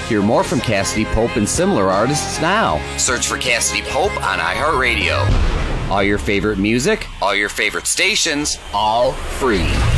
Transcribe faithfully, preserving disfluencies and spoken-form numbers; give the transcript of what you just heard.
Hear more from Cassidy Pope and similar artists now. Search for Cassidy Pope on iHeartRadio. All your favorite music, all your favorite stations, all free.